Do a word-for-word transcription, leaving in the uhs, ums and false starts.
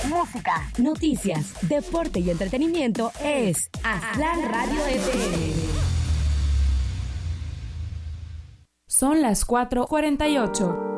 música, noticias, deporte y entretenimiento es Aztlán Radio F M. Son las cuatro cuarenta y ocho.